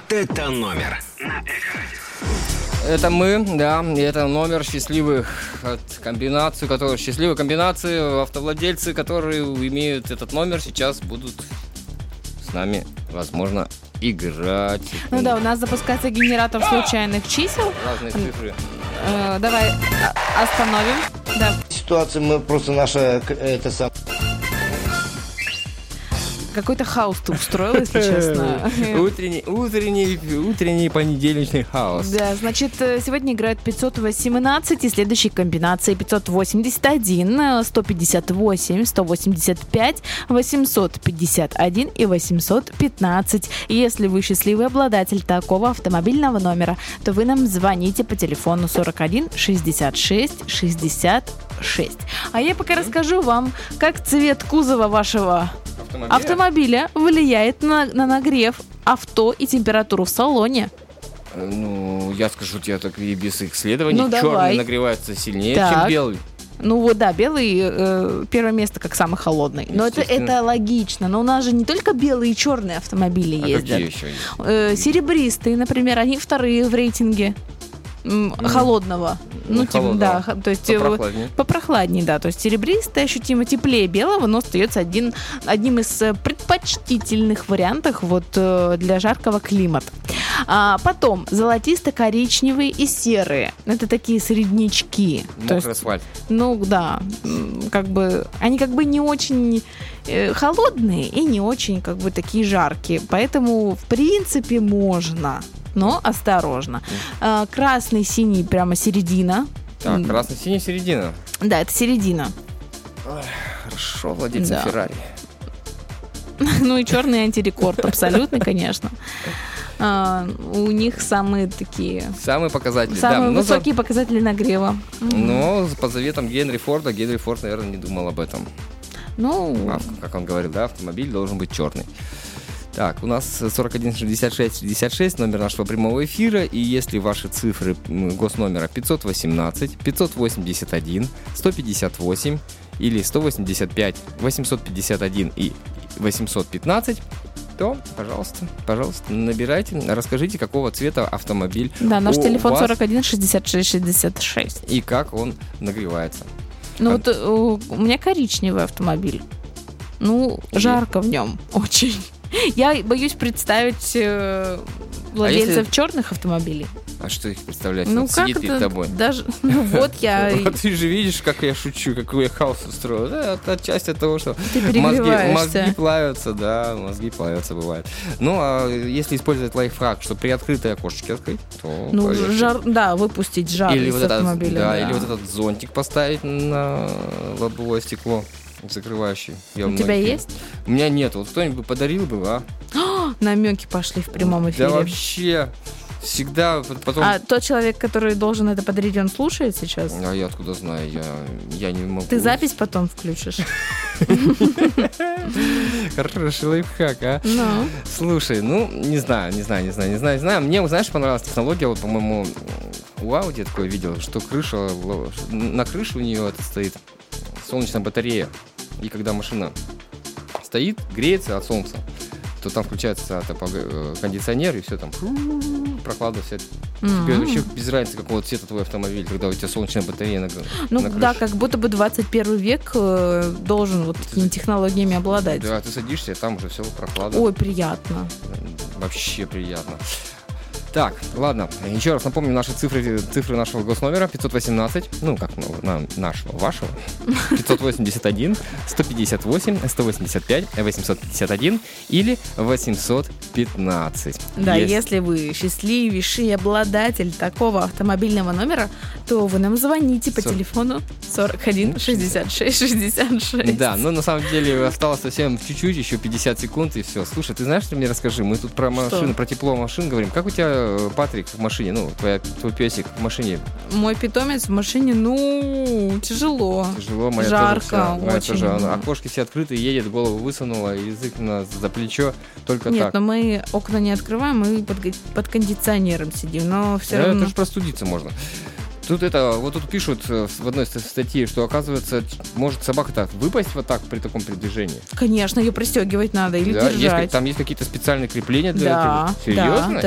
это номер на Эко-радио. Это мы, да, и это номер счастливых счастливой комбинации. Автовладельцы, которые имеют этот номер, сейчас будут с нами, возможно, играть. Ну да, у нас запускается генератор случайных чисел. Разные цифры. Давай остановим. Да. Ситуация, мы просто наша, Какой-то хаос ты устроил, если честно. Утренний понедельничный хаос. Да, значит, сегодня играют 518 и следующие комбинации: 581, 158, 185, 851 и 815. Если вы счастливый обладатель такого автомобильного номера, то вы нам звоните по телефону 41 66 66. А я пока расскажу вам, как цвет кузова вашего автомобиля влияет на нагрев авто и температуру в салоне. Ну, я скажу тебе так и без исследований. Ну, черный давай. нагревается сильнее, Так. чем белый. Ну вот, да, белый первое место как самый холодный. Но это логично. Но у нас же не только белые и черные автомобили ездят. Какие еще есть? Серебристые, например, они вторые в рейтинге холодного. Ну, типа, да, то есть попрохладнее, да. То есть серебристый ощутимо теплее белого, но остается одним из предпочтительных вариантов вот для жаркого климата. Потом золотисто-коричневые и серые. Это такие среднячки. Мокрый асфальт. Ну да, как бы они как бы не очень холодные и не очень как бы такие жаркие. Поэтому в принципе можно, но осторожно. Красный, синий, прямо середина. Так, красно-синий середина. Да, это середина. Ой, хорошо, владельцы Да. Феррари. Ну и черный антирекорд, абсолютно, конечно. У них самые такие... Самые показатели. Самые да, высокие показатели нагрева. Но по заветам Генри Форда, Генри Форд, наверное, не думал об этом. Ну... Как он говорил, да, автомобиль должен быть черный. Так, у нас 41 66 66, номер нашего прямого эфира. И если ваши цифры госномера 518, 581, 158 или 185, 851 и 815, то, пожалуйста, набирайте, расскажите, какого цвета автомобиль. Да, наш телефон вас 41 66 66. и как он нагревается. Ну вот у меня коричневый автомобиль. Ну, жарко в нем очень. Я боюсь представить владельцев черных автомобилей. А что их представлять? Ну, Вот как сидит перед это? тобой. Даже, ну вот я... Вот ты же видишь, как я шучу, какой я хаос устрою. Да, это отчасти от того, что Ты мозги перегреваешься. плавятся, да, мозги плавятся, бывает. Ну, а если использовать лайфхак, чтобы при открытой окошечке открыть, то... Ну, поверьте. да, выпустить жар Или из вот автомобиля. да, или вот этот зонтик поставить на лобовое стекло закрывающий. У тебя есть? У меня нет. Вот кто-нибудь подарил бы, а? Намеки пошли в прямом эфире. Да вообще... Всегда потом... А тот человек, который должен это подарить, он слушает сейчас? А я откуда знаю? Я не могу. Ты запись потом включишь? Хороший лайфхак, а? Ну. Слушай, не знаю. Мне, знаешь, понравилась технология, вот, по-моему, у Audi такое видел, что на крыше у нее это стоит солнечная батарея. И когда машина стоит, греется от солнца, то там включается кондиционер, и все там прохлада вся. Тебе вообще без разницы, какого цвета твой автомобиль, когда у тебя солнечная батарея на Ну крыше. да, как будто бы 21 век должен вот такими технологиями обладать. Да, ты садишься, и там уже все прохлада. Ой, приятно. Вообще приятно. Так, ладно, еще раз напомню наши цифры нашего госномера: 518, вашего, 581, 158, 185, 851 или 815. Да, если вы счастливейший обладатель такого автомобильного номера, то вы нам звоните по телефону 41 66 66. Да, но на самом деле осталось совсем чуть-чуть, еще 50 секунд и все. Слушай, ты знаешь, что мне расскажи? Мы тут про машины, про тепло машин говорим. Как у тебя Патрик в машине, твой песик в машине? Мой питомец в машине, тяжело. Тяжело, моя жарко, тоже. очень. Окошки все открыты, едет, голову высунула, язык за плечо, только Нет, так. но мы окна не открываем, мы под кондиционером сидим, но все равно... Это же простудиться можно. Тут тут пишут в одной статье, что, оказывается, может собака так выпасть вот так при таком передвижении. Конечно, ее пристегивать надо или Да, держать. там есть какие-то специальные крепления для Да, этого. Серьезно? да.